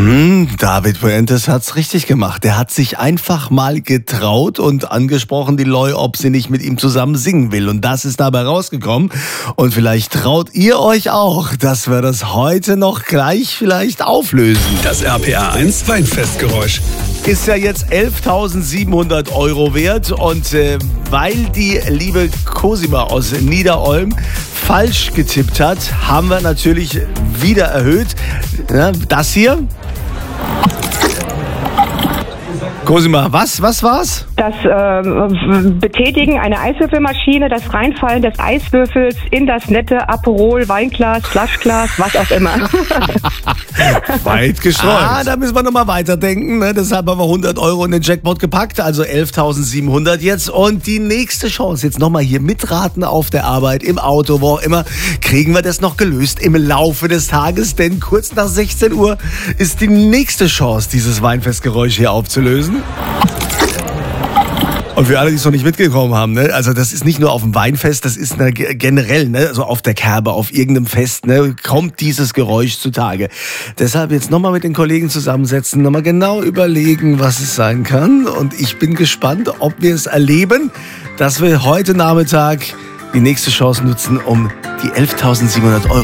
David Fuentes hat's richtig gemacht. Der hat sich einfach mal getraut und angesprochen die Loi, ob sie nicht mit ihm zusammen singen will. Und das ist dabei rausgekommen. Und vielleicht traut ihr euch auch, dass wir das heute noch gleich vielleicht auflösen. Das RPA 1 Weinfestgeräusch. Ist ja jetzt 11.700 € wert. Und weil die liebe Cosima aus Niederolm falsch getippt hat, haben wir natürlich wieder erhöht. Ja, das hier. Cosima, was war's? Das Betätigen einer Eiswürfelmaschine, das Reinfallen des Eiswürfels in das nette Aperol, Weinglas, Flaschglas, was auch immer. Weit gestreut. Da müssen wir nochmal weiterdenken. Ne? Deshalb haben wir 100 € in den Jackpot gepackt, also 11.700 jetzt. Und die nächste Chance, jetzt nochmal hier mitraten auf der Arbeit, im Auto, wo auch immer, kriegen wir das noch gelöst im Laufe des Tages. Denn kurz nach 16 Uhr ist die nächste Chance, dieses Weinfestgeräusch hier aufzulösen. Und für alle, die es noch nicht mitgekommen haben, ne? Also das ist nicht nur auf dem Weinfest, das ist generell, ne? Also auf der Kerbe, auf irgendeinem Fest, ne? Kommt dieses Geräusch zutage. Deshalb jetzt nochmal mit den Kollegen zusammensetzen, nochmal genau überlegen, was es sein kann. Und ich bin gespannt, ob wir es erleben, dass wir heute Nachmittag die nächste Chance nutzen, um die 11.700 €